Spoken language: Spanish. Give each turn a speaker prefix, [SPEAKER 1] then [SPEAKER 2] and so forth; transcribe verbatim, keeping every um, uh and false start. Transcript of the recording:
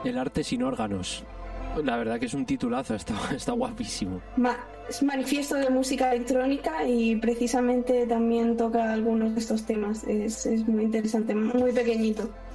[SPEAKER 1] El arte sin órganos. La verdad que es un titulazo, está, está guapísimo.
[SPEAKER 2] Ma- es manifiesto de música electrónica y precisamente también toca algunos de estos temas. Es, es muy interesante, muy pequeñito.